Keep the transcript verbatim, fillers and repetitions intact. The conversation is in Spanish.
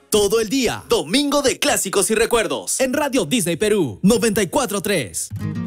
Todo el día, domingo de clásicos y recuerdos. En Radio Disney Perú, noventa y cuatro punto tres.